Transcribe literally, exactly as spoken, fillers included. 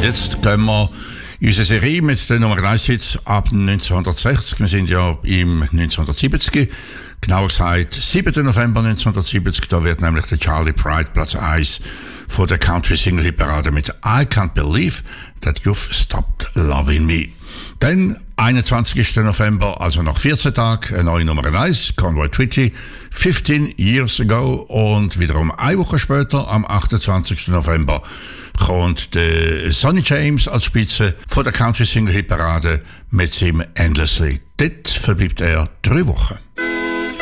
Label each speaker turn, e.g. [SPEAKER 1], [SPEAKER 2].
[SPEAKER 1] jetzt gehen wir in unsere Serie mit den Nummer eins Hits ab neunzehnhundertsechzig. Wir sind ja im neunzehnhundertsiebzig. Genauer gesagt, siebten November neunzehnhundertsiebzig. Da wird nämlich der Charley Pride Platz eins von der Country Single Hit Parade mit I Can't Believe That You've Stopped Loving Me. Dann einundzwanzigsten November, also nach vierzehn Tagen, eine neue Nummer eins, Conway Twitty, fifteen Years Ago. Und wiederum eine Woche später, am achtundzwanzigsten November, kommt der Sonny James als Spitze von der Country Single Hit Parade mit seinem Endlessly. Dort verbleibt er drei Wochen.